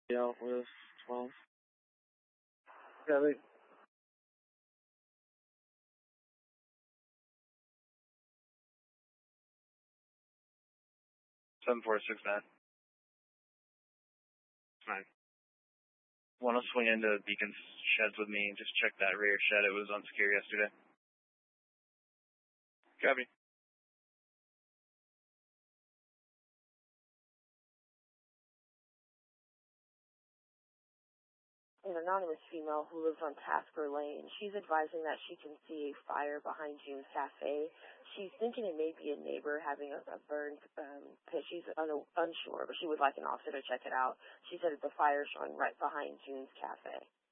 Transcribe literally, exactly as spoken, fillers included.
Out with twelve. Copy. Seven four six nine. Nine. Want to swing into Beacon's sheds with me and just check that rear shed? It was unsecured yesterday. Copy. An anonymous female who lives on Tasker Lane. She's advising that she can see a fire behind June's Cafe. She's thinking it may be a neighbor having a, a burn um, pit. She's un- unsure, but she would like an officer to check it out. She said that the fire is showing right behind June's Cafe.